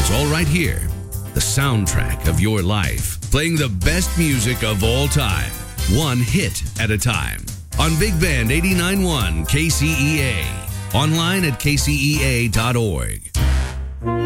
is all right here. The soundtrack of your life, playing the best music of all time, one hit at a time. On Big Band 89.1 KCEA. Online at kcea.org.